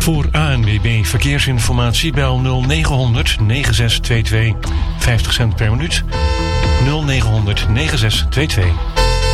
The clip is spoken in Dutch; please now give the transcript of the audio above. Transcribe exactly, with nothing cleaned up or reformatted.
Voor A N W B Verkeersinformatie bel nul negen negen zes twee twee, vijftig cent per minuut. nul negen negen zes twee twee.